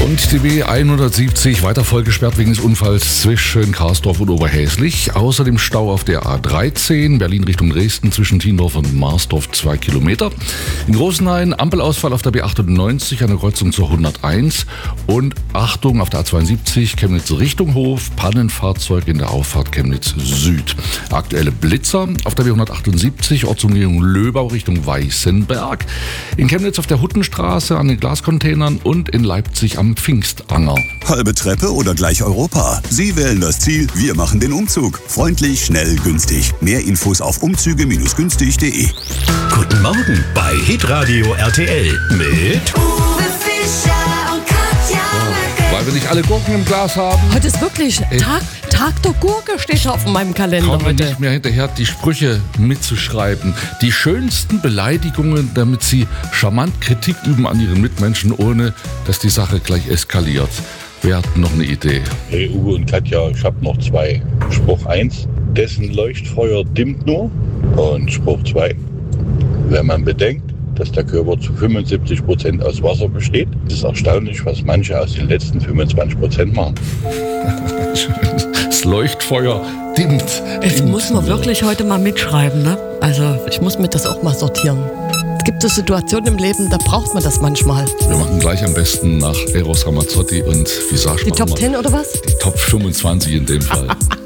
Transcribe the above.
Und die B170 weiter vollgesperrt wegen des Unfalls zwischen Karsdorf und Oberhäslich. Außerdem Stau auf der A13, Berlin Richtung Dresden zwischen Tiendorf und Marsdorf 2 Kilometer. In Großenhain Ampelausfall auf der B98 an der Kreuzung zur 101. Und Achtung auf der A72 Chemnitz Richtung Hof, Pannenfahrzeug in der Auffahrt Chemnitz Süd. Aktuelle Blitzer auf der B178 Ortsumgehung Löbau Richtung Weißenberg. In Chemnitz auf der Huttenstraße an den Glascontainern und in Leipzig am Pfingstanger. Halbe Treppe oder gleich Europa? Sie wählen das Ziel, wir machen den Umzug. Freundlich, schnell, günstig. Mehr Infos auf umzüge-günstig.de. Guten Morgen bei Hitradio RTL mit Uwe Fischer und Katja Merkel. Weil wir nicht alle Gurken im Glas haben, Heute ist wirklich Tag der Gurke steht auf meinem Kalender kommen wir heute. nicht mehr hinterher, die Sprüche mitzuschreiben. Die schönsten Beleidigungen, damit sie charmant Kritik üben an ihren Mitmenschen, ohne dass die Sache gleich eskaliert. Wer hat noch eine Idee? Hey Uwe und Katja, ich habe noch zwei. Spruch 1, dessen Leuchtfeuer dimmt nur. Und Spruch 2, wenn man bedenkt, dass der Körper zu 75% aus Wasser besteht, ist es erstaunlich, was manche aus den letzten 25% machen. Das Leuchtfeuer dimmt. Jetzt muss man wirklich heute mal mitschreiben, ne? Also ich muss mir das auch mal sortieren. Es gibt so Situationen im Leben, da braucht man das manchmal. Wir machen gleich am besten nach Eros Ramazzotti und Visage. Die Top 10 oder was? Die Top 25 in dem Fall.